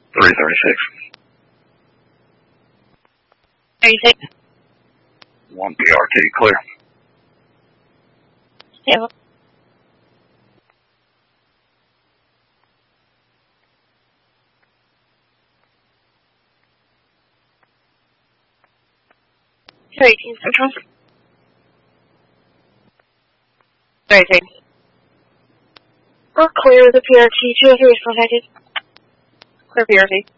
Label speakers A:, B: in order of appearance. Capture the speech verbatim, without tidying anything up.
A: three thirty-six.
B: thirty-six.
A: one P R T, clear.
B: Stable. thirteen Central. thirteen.
C: We're clear. The P R T two oh three is contacted.
B: Clear P R T.